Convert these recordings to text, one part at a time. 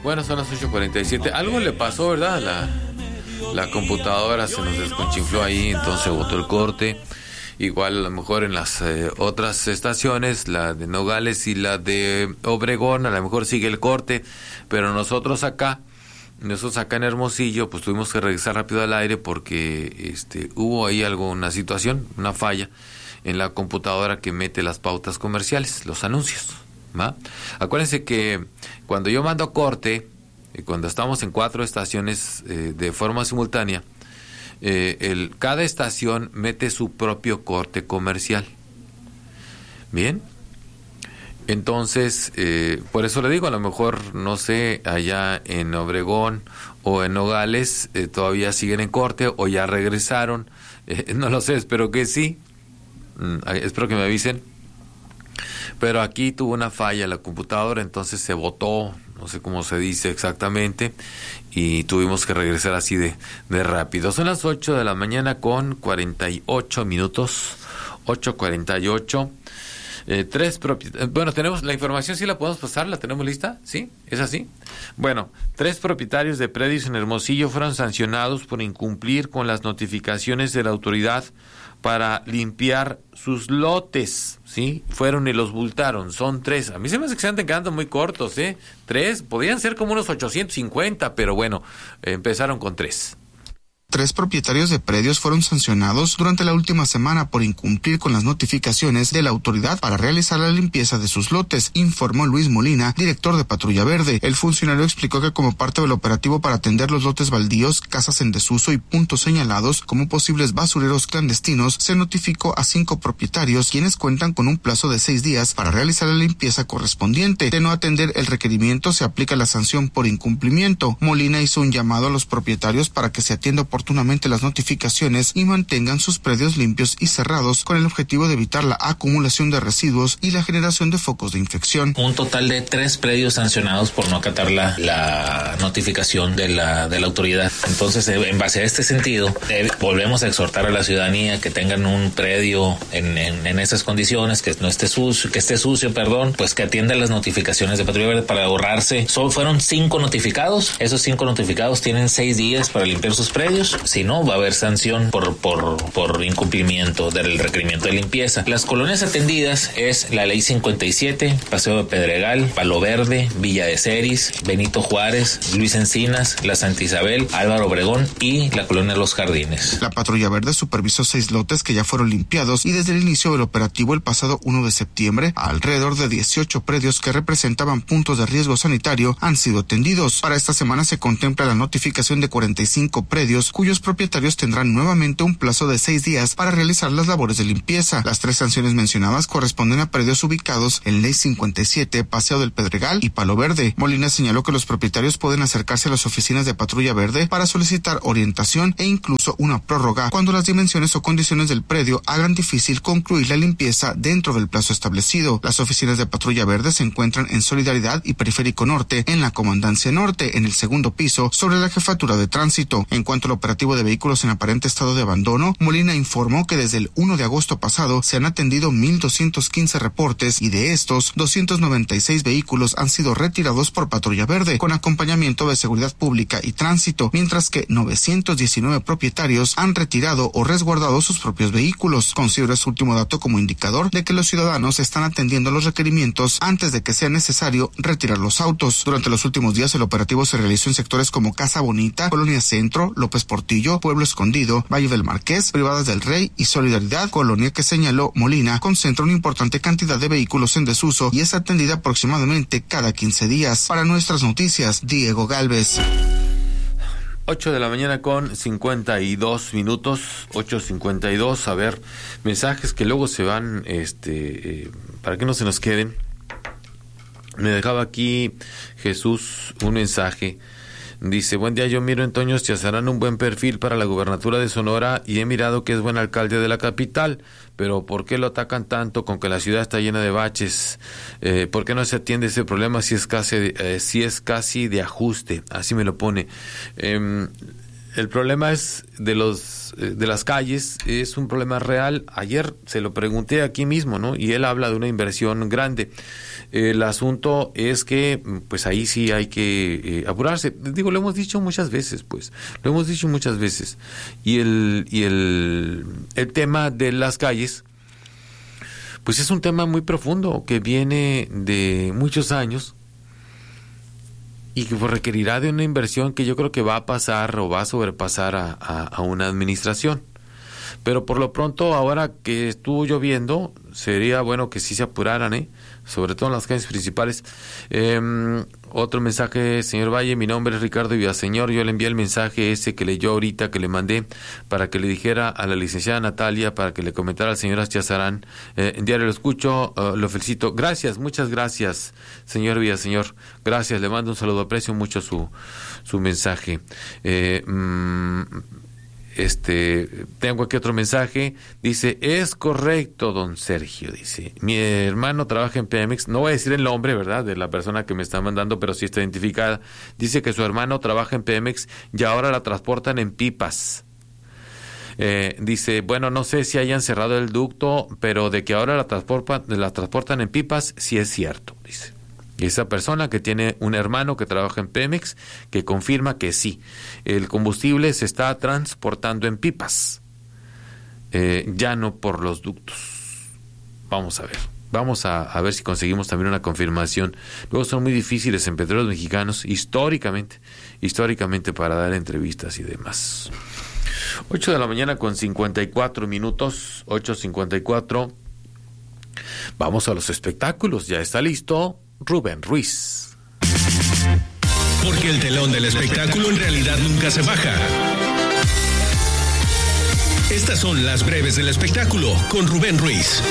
Bueno, son las 8:47. Algo le pasó, ¿verdad? La computadora se nos desconchinfló ahí, entonces botó el corte. Igual a lo mejor en las otras estaciones, la de Nogales y la de Obregón, a lo mejor sigue el corte, pero nosotros acá en Hermosillo, pues tuvimos que regresar rápido al aire porque hubo ahí una situación, una falla en la computadora que mete las pautas comerciales, los anuncios, ¿va? Acuérdense que cuando yo mando corte, cuando estamos en 4 estaciones de forma simultánea, cada estación mete su propio corte comercial. Bien, entonces por eso le digo, a lo mejor no sé, allá en Obregón o en Nogales todavía siguen en corte o ya regresaron, no lo sé, espero que sí, espero que me avisen. Pero aquí tuvo una falla la computadora, entonces se botó, no sé cómo se dice exactamente, y tuvimos que regresar así de rápido. Son las 8 de la mañana con 48 minutos, 8:48. Bueno, tenemos la información, ¿sí la podemos pasar? ¿La tenemos lista? ¿Sí? ¿Es así? Bueno, 3 propietarios de predios en Hermosillo fueron sancionados por incumplir con las notificaciones de la autoridad para limpiar sus lotes, ¿sí? Fueron y los multaron, son 3. A mí se me hace que se están quedando muy cortos, 3, podrían ser como unos 850, pero bueno, empezaron con 3. 3 propietarios de predios fueron sancionados durante la última semana por incumplir con las notificaciones de la autoridad para realizar la limpieza de sus lotes, informó Luis Molina, director de Patrulla Verde. El funcionario explicó que como parte del operativo para atender los lotes baldíos, casas en desuso y puntos señalados como posibles basureros clandestinos, se notificó a 5 propietarios, quienes cuentan con un plazo de 6 días para realizar la limpieza correspondiente. De no atender el requerimiento, se aplica la sanción por incumplimiento. Molina hizo un llamado a los propietarios para que se atienda oportunamente las notificaciones y mantengan sus predios limpios y cerrados con el objetivo de evitar la acumulación de residuos y la generación de focos de infección. Un total de 3 predios sancionados por no acatar la notificación de la autoridad. Entonces, en base a este sentido, volvemos a exhortar a la ciudadanía que tengan un predio en esas condiciones, que no esté sucio, pues que atiendan las notificaciones de Patrulla Verde para ahorrarse. Fueron 5 notificados. Esos 5 notificados tienen 6 días para limpiar sus predios. Si no, va a haber sanción por incumplimiento del requerimiento de limpieza. Las colonias atendidas es la Ley 57, Paseo de Pedregal, Palo Verde, Villa de Ceris, Benito Juárez, Luis Encinas, La Santa Isabel, Álvaro Obregón y la colonia Los Jardines. La Patrulla Verde supervisó 6 lotes que ya fueron limpiados y desde el inicio del operativo el pasado 1 de septiembre, alrededor de 18 predios que representaban puntos de riesgo sanitario han sido atendidos. Para esta semana se contempla la notificación de 45 predios cuyos propietarios tendrán nuevamente un plazo de 6 días para realizar las labores de limpieza. Las 3 sanciones mencionadas corresponden a predios ubicados en Ley 57, Paseo del Pedregal y Palo Verde. Molina señaló que los propietarios pueden acercarse a las oficinas de Patrulla Verde para solicitar orientación e incluso una prórroga cuando las dimensiones o condiciones del predio hagan difícil concluir la limpieza dentro del plazo establecido. Las oficinas de Patrulla Verde se encuentran en Solidaridad y Periférico Norte, en la Comandancia Norte, en el 2º piso, sobre la Jefatura de Tránsito. En cuanto al operativo de vehículos en aparente estado de abandono, Molina informó que desde el 1 de agosto pasado se han atendido 1,215 reportes y de estos 296 vehículos han sido retirados por Patrulla Verde con acompañamiento de Seguridad Pública y Tránsito, mientras que 919 propietarios han retirado o resguardado sus propios vehículos. Considero este último dato como indicador de que los ciudadanos están atendiendo los requerimientos antes de que sea necesario retirar los autos. Durante los últimos días el operativo se realizó en sectores como Casa Bonita, Colonia Centro, López Portillo, Pueblo Escondido, Valle del Marqués, Privadas del Rey y Solidaridad, colonia que señaló Molina concentra una importante cantidad de vehículos en desuso y es atendida aproximadamente cada 15 días. Para Nuestras Noticias, Diego Galvez. 8 de la mañana con 52 minutos, 8:52. A ver, mensajes que luego se van, para que no se nos queden. Me dejaba aquí Jesús un mensaje. Dice: buen día, yo miro en Toño Chiazarán un buen perfil para la gubernatura de Sonora y he mirado que es buen alcalde de la capital, pero ¿por qué lo atacan tanto con que la ciudad está llena de baches? ¿Por qué no se atiende ese problema si es casi de ajuste? Así me lo pone. El problema es de las calles, es un problema real. Ayer se lo pregunté aquí mismo, ¿no? Y él habla de una inversión grande. El asunto es que, pues ahí sí hay que apurarse. Digo, lo hemos dicho muchas veces, Y el tema de las calles, pues es un tema muy profundo que viene de muchos años y que requerirá de una inversión que yo creo que va a pasar o va a sobrepasar a una administración. Pero por lo pronto, ahora que estuvo lloviendo, sería bueno que sí se apuraran, sobre todo en las calles principales. Otro mensaje, señor Valle, mi nombre es Ricardo Villaseñor, yo le envié el mensaje ese que leyó ahorita, que le mandé, para que le dijera a la licenciada Natalia, para que le comentara al señor Aschazarán. En diario lo escucho, lo felicito. Gracias, muchas gracias, señor Villaseñor. Gracias, le mando un saludo, aprecio mucho su mensaje. Tengo aquí otro mensaje, dice, es correcto, don Sergio, dice, mi hermano trabaja en Pemex, no voy a decir el nombre, ¿verdad?, de la persona que me está mandando, pero sí está identificada, dice que su hermano trabaja en Pemex y ahora la transportan en pipas. Dice, bueno, no sé si hayan cerrado el ducto, pero de que ahora la transportan en pipas, sí es cierto, dice. Y esa persona que tiene un hermano que trabaja en Pemex, que confirma que sí, el combustible se está transportando en pipas, ya no por los ductos. Vamos a ver si conseguimos también una confirmación. Luego son muy difíciles en Petróleos Mexicanos, históricamente, para dar entrevistas y demás. 8 de la mañana con 54 minutos, 8:54. Vamos a los espectáculos, ya está listo Rubén Ruiz. Porque el telón del espectáculo en realidad nunca se baja. Estas son las breves del espectáculo con Rubén Ruiz.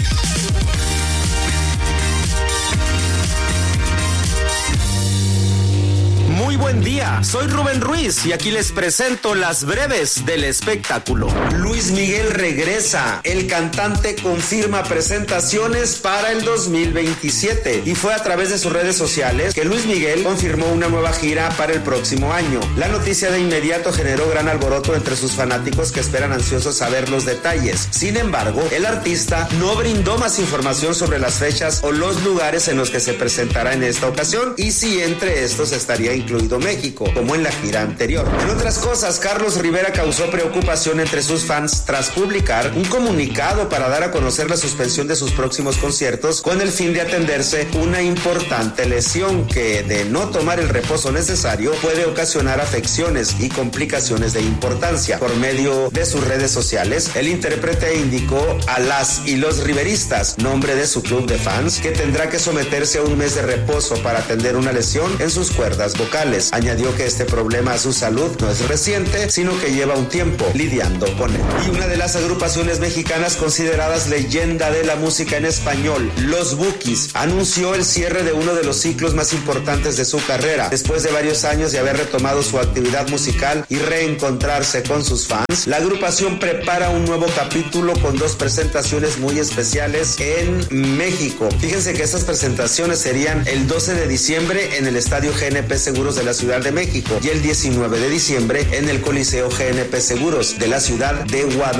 Muy buen día, soy Rubén Ruiz y aquí les presento las breves del espectáculo. Luis Miguel regresa. El cantante confirma presentaciones para el 2027 y fue a través de sus redes sociales que Luis Miguel confirmó una nueva gira para el próximo año. La noticia de inmediato generó gran alboroto entre sus fanáticos que esperan ansiosos saber los detalles. Sin embargo, el artista no brindó más información sobre las fechas o los lugares en los que se presentará en esta ocasión y si entre estos estaría incluido México, como en la gira anterior. En otras cosas, Carlos Rivera causó preocupación entre sus fans tras publicar un comunicado para dar a conocer la suspensión de sus próximos conciertos con el fin de atenderse una importante lesión que, de no tomar el reposo necesario, puede ocasionar afecciones y complicaciones de importancia. Por medio de sus redes sociales, el intérprete indicó a las y los riveristas, nombre de su club de fans, que tendrá que someterse a un mes de reposo para atender una lesión en sus cuerdas vocales. Añadió que este problema a su salud no es reciente, sino que lleva un tiempo lidiando con él. Y una de las agrupaciones mexicanas consideradas leyenda de la música en español, Los Bukis, anunció el cierre de uno de los ciclos más importantes de su carrera. Después de varios años de haber retomado su actividad musical y reencontrarse con sus fans, la agrupación prepara un nuevo capítulo con 2 presentaciones muy especiales en México. Fíjense que estas presentaciones serían el 12 de diciembre en el Estadio GNP Seguros de la Ciudad de México y el 19 de diciembre en el Coliseo GNP Seguros de la ciudad de Guadalajara.